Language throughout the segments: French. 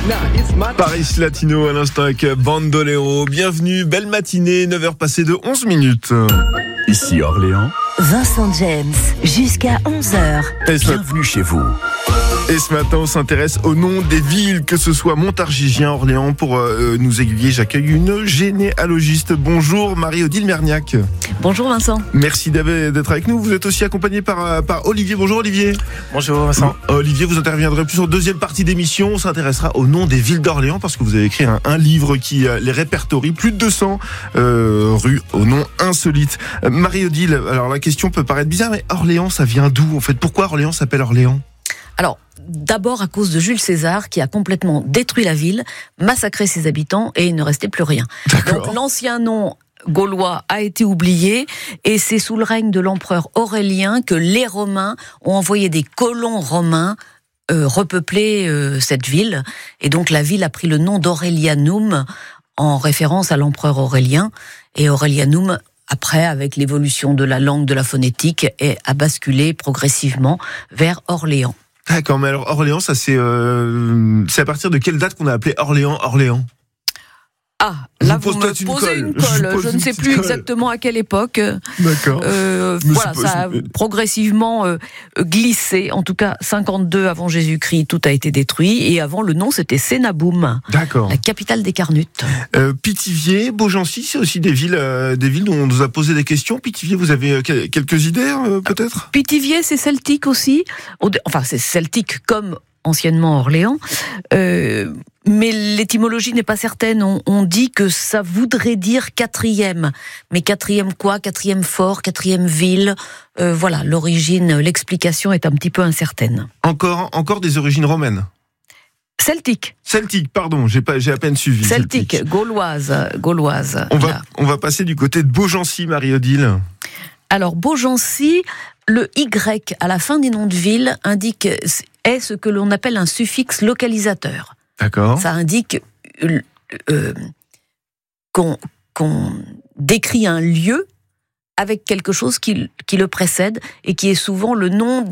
Paris Latino à l'instant avec Bandolero. Bienvenue, belle matinée, 9h passées de 11 minutes. Ici Orléans. Vincent James, jusqu'à 11h. Bienvenue chez vous. Et ce matin, on s'intéresse au nom des villes, que ce soit Montargis, Orléans. Pour nous aiguiller, j'accueille une généalogiste. Bonjour Marie-Odile Merniac. Bonjour Vincent. Merci d'être avec nous. Vous êtes aussi accompagné par Olivier. Bonjour Olivier. Bonjour Vincent. Olivier, vous interviendrez plus en deuxième partie d'émission. On s'intéressera au nom des villes d'Orléans parce que vous avez écrit un livre qui les répertorie. Plus de 200 rues au nom insolite. Marie-Odile, alors la question peut paraître bizarre, mais Orléans, ça vient d'où en fait? Pourquoi Orléans s'appelle Orléans? Alors, d'abord à cause de Jules César qui a complètement détruit la ville, massacré ses habitants et il ne restait plus rien. D'accord. Donc l'ancien nom gaulois a été oublié et c'est sous le règne de l'empereur Aurélien que les Romains ont envoyé des colons romains repeupler cette ville. Et donc la ville a pris le nom d'Aurelianum en référence à l'empereur Aurélien. Et Aurelianum, après, avec l'évolution de la langue, de la phonétique, a basculé progressivement vers Orléans. D'accord, mais alors Orléans, ça c'est à partir de quelle date qu'on a appelé Orléans? Ah, là vous me posez une colle. Je ne sais plus exactement à quelle époque. D'accord. Voilà, ça a progressivement glissé. En tout cas, 52 avant Jésus-Christ, tout a été détruit. Et avant, le nom, c'était Sénaboum. D'accord. La capitale des Carnutes. Pithiviers, Beaugency, c'est aussi des villes dont on nous a posé des questions. Pithiviers, vous avez quelques idées, peut-être? Pithiviers, c'est celtique aussi. Enfin, c'est celtique comme anciennement Orléans. Mais l'étymologie n'est pas certaine. On dit que ça voudrait dire quatrième. Mais quatrième quoi? Quatrième fort, quatrième ville. Voilà, l'origine, l'explication est un petit peu incertaine. Encore des origines romaines? Celtique, pardon, j'ai à peine suivi. Celtique, gauloise. On va passer du côté de Beaugency, Marie-Odile. Alors, Beaugency, le Y à la fin des noms de villes est ce que l'on appelle un suffixe localisateur. D'accord. Ça indique qu'on décrit un lieu avec quelque chose qui le précède et qui est souvent le nom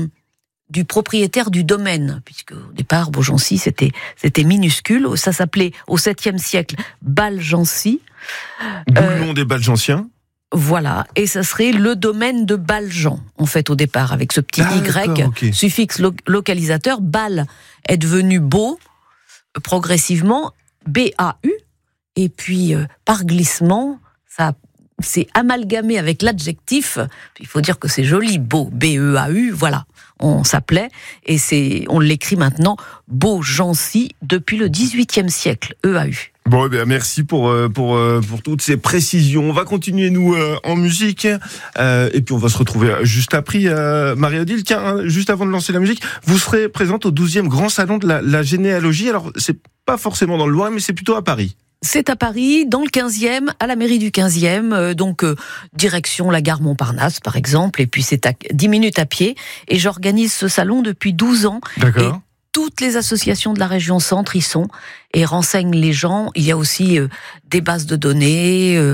du propriétaire du domaine, puisque au départ Beaugency c'était minuscule, ça s'appelait au 7e siècle Balgency. D'où le nom des Balgentiens. Voilà, et ça serait le domaine de Baljean, en fait, au départ, avec ce petit Y, okay. Suffixe localisateur. Bal est devenu beau, progressivement, B-A-U, et puis, par glissement, ça s'est amalgamé avec l'adjectif, il faut dire que c'est joli, beau, B-E-A-U, voilà, on s'appelait, et on l'écrit maintenant Beaugency depuis le 18e siècle, E-A-U. Bon, eh bien, merci pour toutes ces précisions. On va continuer, nous, en musique. Et puis, on va se retrouver juste après. Marie-Odile, tiens, juste avant de lancer la musique, vous serez présente au 12e Grand Salon de la Généalogie. Alors, c'est pas forcément dans le Loiret, mais c'est plutôt à Paris. C'est à Paris, dans le 15e, à la mairie du 15e, donc direction la gare Montparnasse, par exemple. Et puis, c'est à 10 minutes à pied. Et j'organise ce salon depuis 12 ans. D'accord. Et toutes les associations de la région Centre y sont et renseignent les gens. Il y a aussi des bases de données.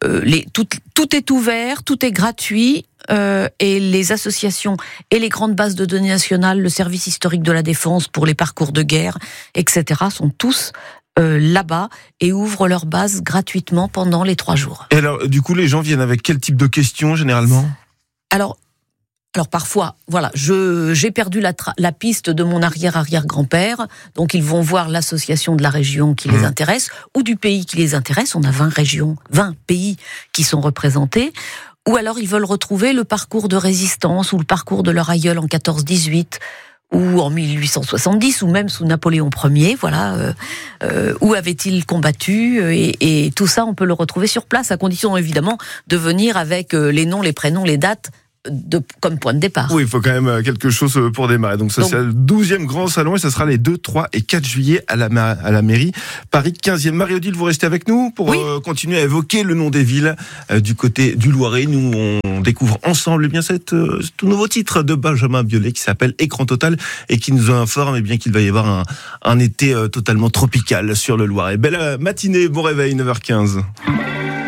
Tout est ouvert, tout est gratuit. Et les associations et les grandes bases de données nationales, le service historique de la défense pour les parcours de guerre, etc., sont tous là-bas et ouvrent leurs bases gratuitement pendant les 3 jours. Et alors, du coup, les gens viennent avec quel type de questions, généralement ? Alors parfois, voilà, j'ai perdu la piste de mon arrière-arrière-grand-père, donc ils vont voir l'association de la région qui les intéresse, ou du pays qui les intéresse, on a 20 régions, 20 pays qui sont représentés, ou alors ils veulent retrouver le parcours de résistance, ou le parcours de leur aïeul en 14-18, ou en 1870, ou même sous Napoléon Ier, voilà, où avait-il combattu, et tout ça on peut le retrouver sur place, à condition évidemment de venir avec les noms, les prénoms, les dates, comme point de départ. Oui, il faut quand même quelque chose pour démarrer. Donc ça, c'est le 12e Grand Salon et ça sera les 2, 3 et 4 juillet à la mairie. Paris 15e. Marie-Odile, vous restez avec nous pour continuer à évoquer le nom des villes du côté du Loiret. Nous, on découvre ensemble tout nouveau titre de Benjamin Biolay qui s'appelle Écran Total et qui nous informe bien qu'il va y avoir un été totalement tropical sur le Loiret. Belle matinée, bon réveil, 9h15.